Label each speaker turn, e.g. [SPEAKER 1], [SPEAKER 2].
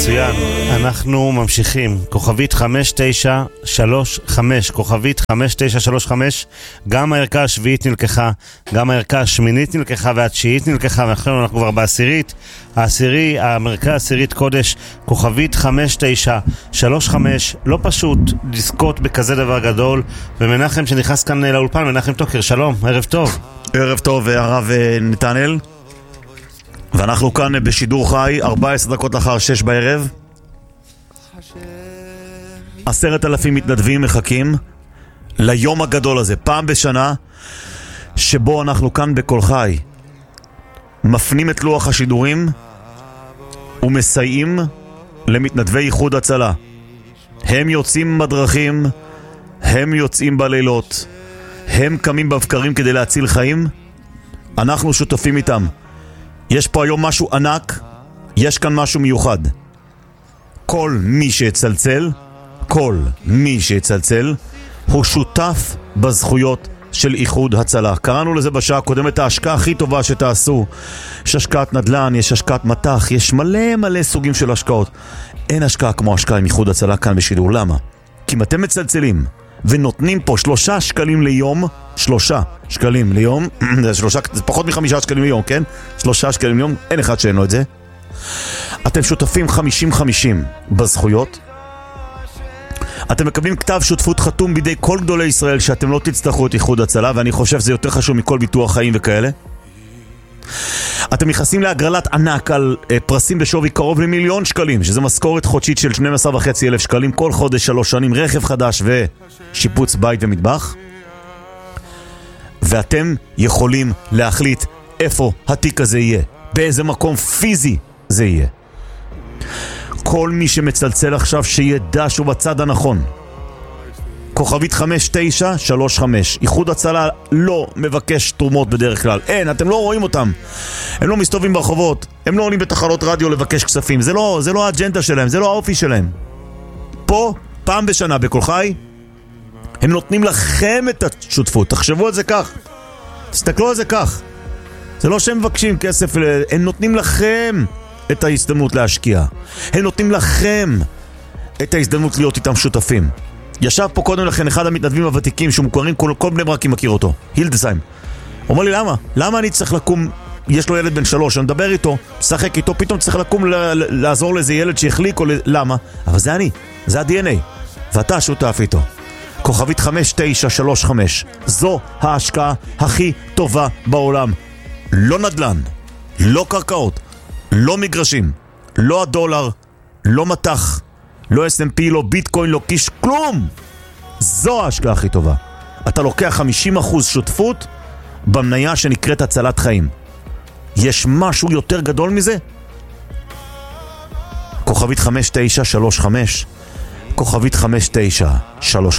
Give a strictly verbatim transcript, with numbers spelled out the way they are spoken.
[SPEAKER 1] מצוין, אנחנו ממשיכים. כוכבית חמש תשע שלוש חמש, כוכבית חמש תשע שלוש חמש. גם הערכה השביעית נלקחה, גם הערכה השמינית נלקחה והתשיעית נלקחה, ואנחנו אנחנו כבר בעשירית. העשירי, המרכה העשירית קודש, כוכבית חמש תשע שלוש חמש. לא פשוט לזכות בכזה דבר גדול. ומנחם שנכנס כאן לאולפן, מנחם טוקר, שלום, ערב טוב.
[SPEAKER 2] ערב טוב, הרב נתנאל. ואנחנו כאן בשידור חי, ארבע עשרה דקות לאחר שש בערב. עשרת אלפים מתנדבים מחכים ליום הגדול הזה, פעם בשנה, שבו אנחנו כאן בכל חי מפנים את לוח השידורים ומסייעים למתנדבי איחוד הצלה. הם יוצאים בדרכים, הם יוצאים בלילות, הם קמים בבקרים כדי להציל חיים. אנחנו שותפים איתם. יש פה היום משהו ענק, יש כאן משהו מיוחד. כל מי שיצלצל, כל מי שיצלצל, הוא שותף בזכויות של איחוד הצלה. קראנו לזה בשעה הקודמת ההשקעה הכי טובה שתעשו. יש השקעת נדל"ן, יש השקעת מתח, יש מלא מלא סוגים של השקעות. אין השקעה כמו השקעה עם איחוד הצלה כאן בשידור. למה? כי אם אתם מצלצלים ונותנים פה שלושה שקלים ליום, שלושה שקלים ליום, זה, שלושה, זה פחות מחמישה שקלים ליום, כן? שלושה שקלים ליום, אין אחד שאין לו את זה. אתם שותפים חמישים חמישים בזכויות. אתם מקבלים כתב שותפות חתום בידי כל גדולי ישראל שאתם לא תצטרכו את איחוד הצלה, ואני חושב שזה יותר חשוב מכל ביטוח חיים וכאלה. אתם נכנסים להגרלת ענק על uh, פרסים בשווי קרוב למיליון שקלים, שזה משכורת חודשית של שנים עשר וחצי אלף שקלים כל חודש, שלוש שנים, רכב חדש ושיפוץ בית ומטבח. ואתם יכולים להחליט איפה התיק הזה יהיה, באיזה מקום פיזי זה יהיה. כל מי שמצלצל עכשיו שידע שהוא בצד הנכון. כוכבית חמש תשע שלוש חמש. איחוד הצלה לא מבקש תרומות בדרך כלל. אין, אתם לא רואים אותם. הם לא מסתובבים ברחובות, הם לא עולים בתחנות רדיו לבקש כספים. זה לא, זה לא האג'נדה שלהם, זה לא האופי שלהם. פה, פעם בשנה בכל חי, הם נותנים לכם את השותפות. תחשבו על זה כך. תסתכלו על זה כך. זה לא שהם מבקשים כסף, הם נותנים לכם את ההזדמנות להשקיע. הם נותנים לכם את ההזדמנות להיות איתם שותפים. ישב פה קודם לכן אחד המתנדבים הוותיקים שמוכרים, כל, כל בני ברק מכיר אותו, הילדסהיים. הוא אומר לי, למה? למה אני צריך לקום, יש לו ילד בן שלוש, אני מדבר איתו, שחק איתו, פתאום צריך לקום ל- ל- לעזור לאיזה ילד שהחליק, או ל- למה? אבל זה אני, זה ה-די אן איי, ואתה שותף איתו. כוכבית חמש תשע שלוש חמש, זו ההשקעה הכי טובה בעולם. לא נדל"ן, לא קרקעות, לא מגרשים, לא הדולר, לא מתח, לא אס אנד פי, לא ביטקוין, לא קיש, כלום. זו ההשקעה הכי טובה. אתה לוקח חמישים אחוז שותפות במניה שנקראת הצלת חיים. יש משהו יותר גדול מזה? כוכבית חמש תשע שלוש חמש, כוכבית חמש תשע שלוש